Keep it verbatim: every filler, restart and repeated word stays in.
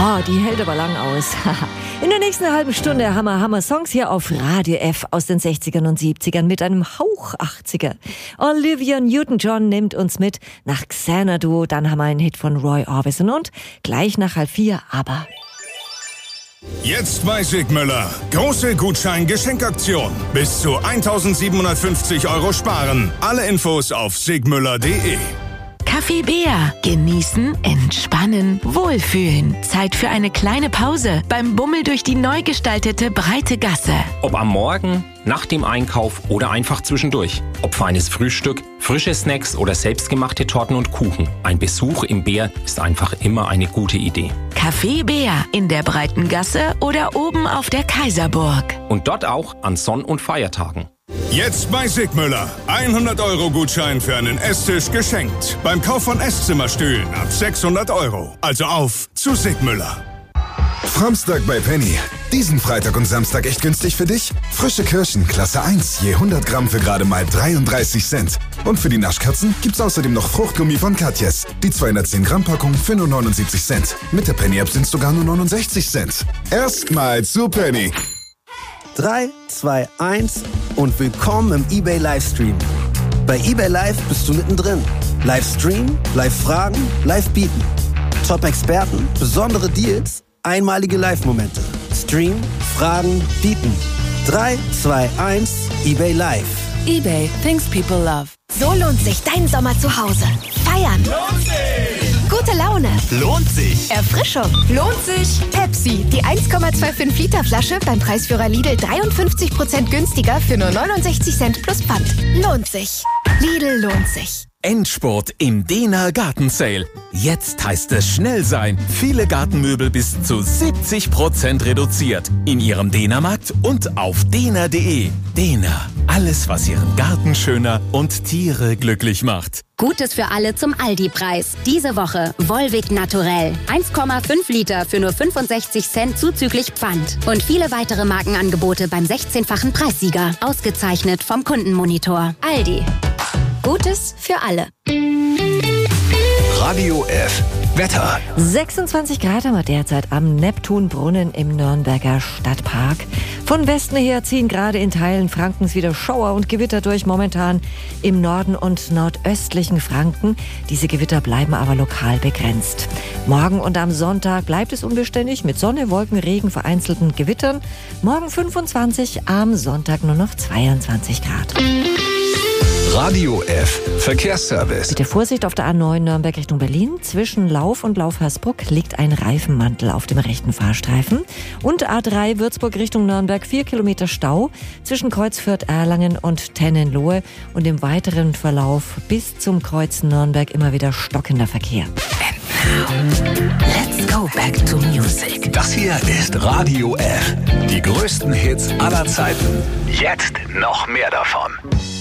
Oh, die hält aber lang aus. In der nächsten halben Stunde haben wir, haben wir Songs hier auf Radio F aus den sechzigern und siebzigern mit einem Hauch achtziger. Olivia Newton-John nimmt uns mit nach Xanadu, dann haben wir einen Hit von Roy Orbison und gleich nach halb vier, aber... Jetzt bei Sigmüller. Große Gutschein-Geschenkaktion. Bis zu eintausendsiebenhundertfünfzig Euro sparen. Alle Infos auf sigmüller punkt de. Café Bär. Genießen, entspannen, wohlfühlen. Zeit für eine kleine Pause beim Bummel durch die neu gestaltete breite Gasse. Ob am Morgen, nach dem Einkauf oder einfach zwischendurch. Ob feines Frühstück, frische Snacks oder selbstgemachte Torten und Kuchen. Ein Besuch im Bär ist einfach immer eine gute Idee. Café Bär in der breiten Gasse oder oben auf der Kaiserburg. Und dort auch an Sonn- und Feiertagen. Jetzt bei Sigmüller. hundert Euro Gutschein für einen Esstisch geschenkt. Beim Kauf von Esszimmerstühlen ab sechshundert Euro. Also auf zu Sigmüller. Framstag bei Penny. Diesen Freitag und Samstag echt günstig für dich? Frische Kirschen, Klasse eins, je hundert Gramm für gerade mal dreiunddreißig Cent. Und für die Naschkatzen gibt's außerdem noch Fruchtgummi von Katjes. Die zweihundertzehn Gramm Packung für nur neunundsiebzig Cent. Mit der Penny-App sind's sogar nur neunundsechzig Cent. Erstmal zu Penny. drei, zwei, eins und willkommen im eBay Livestream. Bei eBay Live bist du mittendrin. Livestream, Live-Fragen, Live-Bieten. Top-Experten, besondere Deals, einmalige Live-Momente. Stream, Fragen, Bieten. drei, zwei, eins, eBay Live. eBay, things people love. So lohnt sich dein Sommer zu Hause. Feiern. Lohnt sich. Gute Laune. Lohnt sich. Erfrischung. Lohnt sich. Pepsi, die eins Komma fünfundzwanzig Liter Flasche beim Preisführer Lidl dreiundfünfzig Prozent günstiger für nur neunundsechzig Cent plus Pfand. Lohnt sich. Lidl lohnt sich. Endspurt im Dehner Gartensale. Jetzt heißt es schnell sein. Viele Gartenmöbel bis zu siebzig Prozent reduziert. In Ihrem Dehnermarkt und auf dehner punkt de. Dehner. Alles, was Ihren Garten schöner und Tiere glücklich macht. Gutes für alle zum Aldi-Preis. Diese Woche Volvic Naturell. eins Komma fünf Liter für nur fünfundsechzig Cent zuzüglich Pfand. Und viele weitere Markenangebote beim sechzehnfachen Preissieger. Ausgezeichnet vom Kundenmonitor. Aldi. Gutes für alle. Radio F. Wetter. sechsundzwanzig Grad haben wir derzeit am Neptunbrunnen im Nürnberger Stadtpark. Von Westen her ziehen gerade in Teilen Frankens wieder Schauer und Gewitter durch, momentan im Norden und nordöstlichen Franken. Diese Gewitter bleiben aber lokal begrenzt. Morgen und am Sonntag bleibt es unbeständig mit Sonne, Wolken, Regen, vereinzelten Gewittern. Morgen fünfundzwanzig, am Sonntag nur noch zweiundzwanzig Grad. Radio F. Verkehrsservice. Bitte Vorsicht auf der A neun Nürnberg Richtung Berlin. Zwischen Lauf und Lauf-Hersbruck liegt ein Reifenmantel auf dem rechten Fahrstreifen. Und A drei Würzburg Richtung Nürnberg, vier Kilometer Stau zwischen Kreuz Fürth-Erlangen und Tennenlohe. Und im weiteren Verlauf bis zum Kreuz Nürnberg immer wieder stockender Verkehr. And now, let's go back to music. Das hier ist Radio F. Die größten Hits aller Zeiten. Jetzt noch mehr davon.